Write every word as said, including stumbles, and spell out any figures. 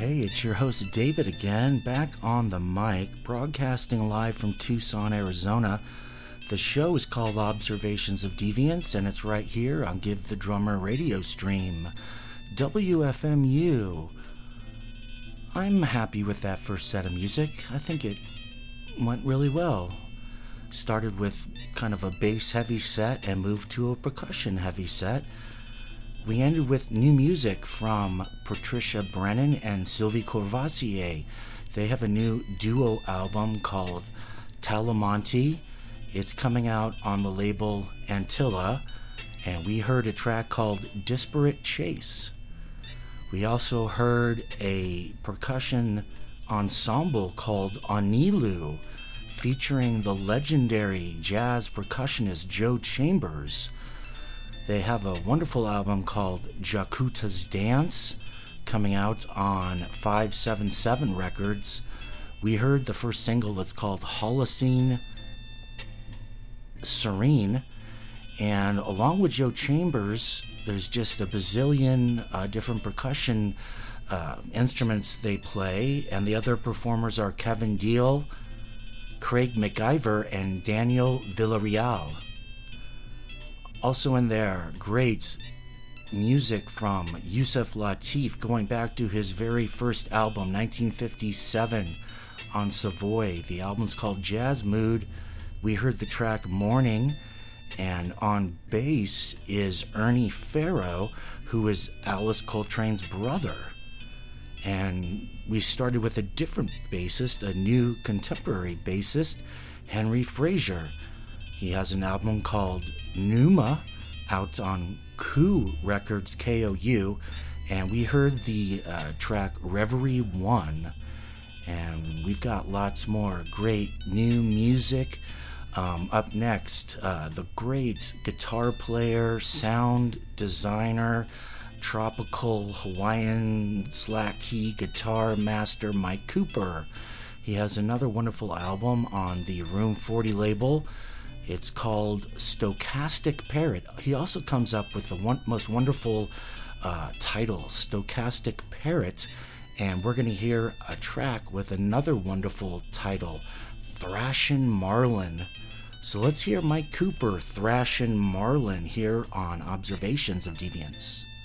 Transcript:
Hey, it's your host David again, back on the mic, broadcasting live from Tucson, Arizona. The show is called Observations of Deviance, and it's right here on Give the Drummer radio stream, W F M U. I'm happy with that first set of music. I think it went really well. Started with kind of a bass-heavy set and moved to a percussion-heavy set. We ended with new music from Patricia Brennan and Sylvie Courvoisier. They have a new duo album called Talamonte. It's coming out on the label Antilla, and we heard a track called Disparate Chase. We also heard a percussion ensemble called Onilu, featuring the legendary jazz percussionist Joe Chambers. They have a wonderful album called Jakuta's Dance, coming out on five seven seven Records. We heard the first single that's called Holocene Serene, and along with Joe Chambers, there's just a bazillion uh, different percussion uh, instruments they play, and the other performers are Kevin Deal, Craig McIver, and Daniel Villarreal. Also in there, great music from Yusef Lateef, going back to his very first album, nineteen fifty-seven, on Savoy. The album's called Jazz Mood. We heard the track Morning, and on bass is Ernie Farrow, who is Alice Coltrane's brother. And we started with a different bassist, a new contemporary bassist, Henry Frazier. He has an album called Numa, out on Coup Records, K O U, and we heard the uh, track Reverie one, and we've got lots more great new music. Um, up next, uh, the great guitar player, sound designer, tropical Hawaiian slack key guitar master Mike Cooper. He has another wonderful album on the Room forty label. It's called Stochastic Parrot. He also comes up with the one, most wonderful uh, title, Stochastic Parrot, and we're going to hear a track with another wonderful title, Thrashin' Marlin. So let's hear Mike Cooper, Thrashin' Marlin, here on Observations of Deviance.